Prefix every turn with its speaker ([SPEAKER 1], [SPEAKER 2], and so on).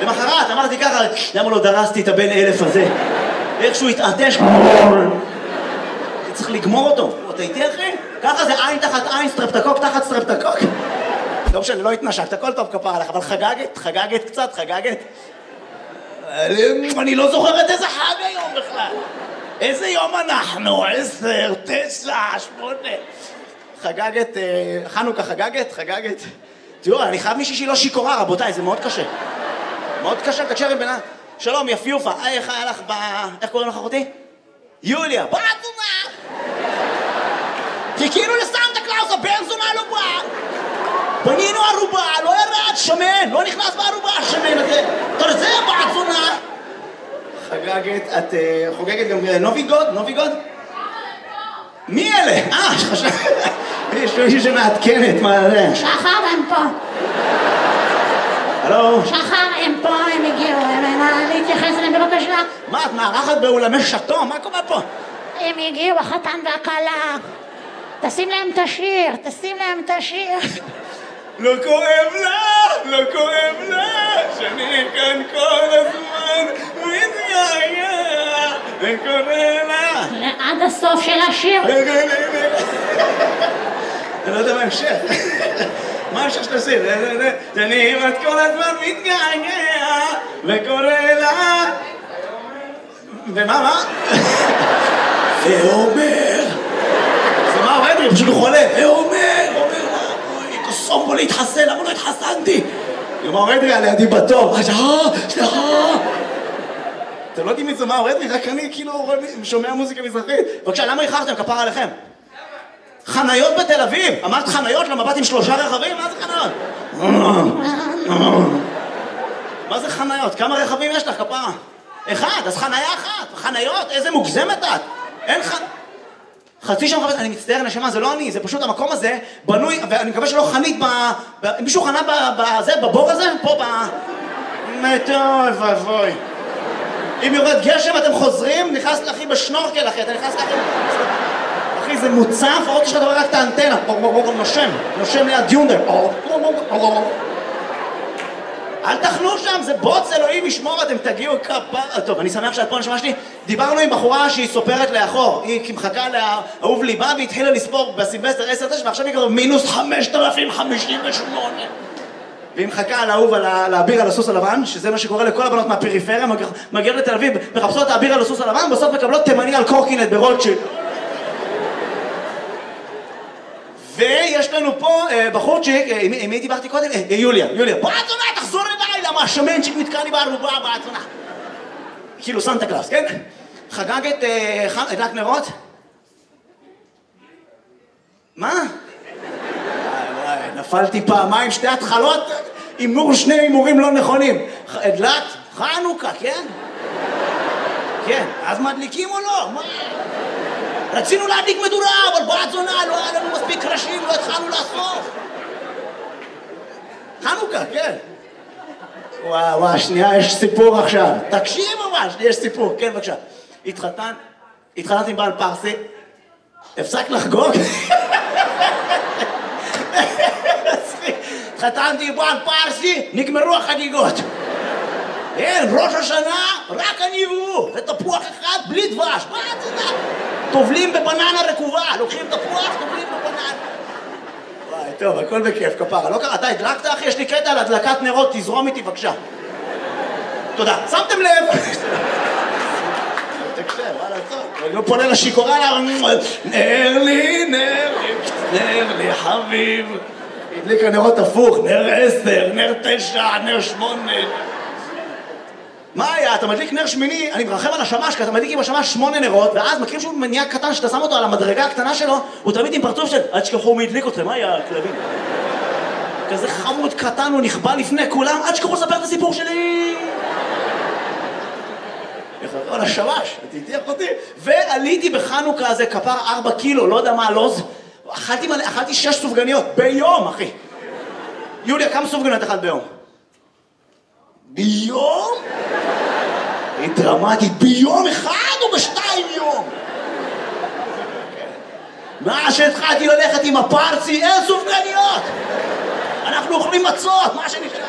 [SPEAKER 1] למחרת אמרתי ככה, למה לא דרסתי את הבן 1000 הזה? איכשהו התעטש, צריך לגמור אותו. אתה איתי אחי? ככה זה עין תחת עין, סטרפטקוק תחת סטרפטקוק. לא משנה, לא התנשקת, הכל טוב כפר עליך, אבל חגגת קצת, חגגת. אני לא זוכרת איזה חג היום בכלל. איזה יום אנחנו? 10, 9, 8. חגגת, חנוכה חגגת. תראו, אני חייב מישהי שהיא לא שיכורה, רבותיי, זה מאוד קשה. מאוד קשה, תקשר עם בינה. שלום, יפיופה, איך היה לך איך קוראים לך אחותי? יוליה, בת זונה! חיכינו לסנטה קלאוס, הבן זונה לא בא! בנינו ערובה, לא ירד, שמן, לא נכנס בערובה, השמן הזה. תרזה, בת זונה! חגגת, את חוגגת גם נוביגוד? מי אלה? חשב... יש מישהו שמעדכנת, מה זה?
[SPEAKER 2] שחר הם פה.
[SPEAKER 1] הלו?
[SPEAKER 2] שחר הם פה, הם הגיעו, להתייחס אליהם בבקשה.
[SPEAKER 1] מה, את מארחת באולמי שטו? מה קורה פה?
[SPEAKER 2] הם הגיעו, החתן והכלה. תשים להם את השיר.
[SPEAKER 1] לא כואב לה, שאני כאן כל הזמן מתגעגע, וקורא לה.
[SPEAKER 2] עד הסוף של השיר.
[SPEAKER 1] אני לא יודע מה המשך. מה המשך של השיר? שאני כמעט כל הזמן מתגעגע, וקורא לה. ומה? ואומר. זה מה אוהד לי? פשוט הוא חולה. ואומר. קוסום בו להתחסן, למה לא התחסנתי? יאמר אדרי על ידי בתור. סליחה. אתם לא יודעים מי זה מה אדרי, רק אני כאילו שומע מוזיקה מזרחית. בבקשה, למה איחרתם? כפר עליכם. חניות בתל אביב. אמרת חניות? למה באתם 3 רכבים? מה זה חניות? מה זה חניות? כמה רכבים יש לך, כפרה? 1, אז חניה 1. חניות, איזה מוגזמת את. אין חצי שעה מחפש, אני מצטער נשמה, זה לא אני, זה פשוט המקום הזה בנוי, ואני מקווה שלא חנית מישהו חנה בבור הזה? פה טוב, אבוי. אם יורד גשם אתם חוזרים, נכנס לאחי בשנורקל אחי, אתה נכנס לאחי... אחי, זה מוצף, עוד יש לך דבר רק את האנטנה, נושם ליד יונדר. אל תחנו שם, זה בוץ, אלוהים ישמור, אתם תגיעו כפר... טוב, אני שמח שאת פה נשמע שלי. דיברנו עם בחורה שהיא סופרת לאחור. היא מחכה לאהוב ליבה והתחילה לספור בסילבסטר 10-9 ועכשיו היא כבר מינוס 5,058. והיא מחכה לאהוב על האביר על הסוס הלבן, שזה מה שקורה לכל הבנות מהפריפריה, מגיעות לתל אביב, מחפשות האביר על הסוס הלבן, בסוף מקבלות תימני על קורקינט ברוטשילד. ויש לנו פה בחורצ'יק, עם מי דיברתי קודם? יוליה. בעצונה, תחזור אליי, למה השמנצ'יק נתקע לי בערובה, בעצונה. כאילו סנטה קלאוס, כן? חגגת הדלק נרות? מה? וואי, נפלתי פעמיים, 2 התחלות, הימור 2 הימורים לא נכונים. הדלק? חנוכה, כן? כן, אז מדליקים או לא? מה? רצינו להדליק מדורה, אבל בעצונה, לא היה לנו מספיק ראשים, לא התחלנו לאסוף. חנוכה, כן. וואו, שנייה, יש סיפור עכשיו. תקשיב ממש, יש סיפור, כן, בבקשה. התחתנת עם בעל פרסי, הפסק לחגוג. התחתנתי עם בעל פרסי, נגמרו החגיגות. אין, ראש השנה, רק אני והוא. זה תפוח אחד בלי דבש, מה את יודעת? טובלים בבננה רקובה, לוקחים תפוח, טובלים בבננה. וואי, טוב, הכל בכיף, כפרה. לא קרה, אתה הדלקת אחי? יש לי קטע על הדלקת נרות, תזרום איתי בבקשה. תודה. שמתם לב? תקשב, וואלה, טוב. אני לא פונה לשיקורה, נר לי חביב. הדליק הנרות הפוך, נר 10, נר 9, נר 8. מה היה? אתה מדליק נר שמיני, אני מרחם על השמש, כי אתה מדליק עם השמש 8 נרות, ואז מכירים שהוא מניע קטן שאתה שם אותו על המדרגה הקטנה שלו, הוא תמיד עם פרצוף של אל תשכחו מי הדליק אתכם, מה היה הכלבים? כזה חמוד קטן, הוא נכבה לפני כולם, אל תשכחו לספר את הסיפור שלי! על השמש, תהייתי אחותי. ועליתי בחנוכה הזה, כפר 4 קילו, לא יודע מה הלוז, אכלתי 6 סופגניות ביום, אחי. יוליה, כמה סופגניות אכלת ביום? ביום? היא דרמטית, ביום אחד או ב2 יום? מה שהתחלתי ללכת עם הפרצי, אין סופגניות! אנחנו אוכלים מצות, מה שנשאר?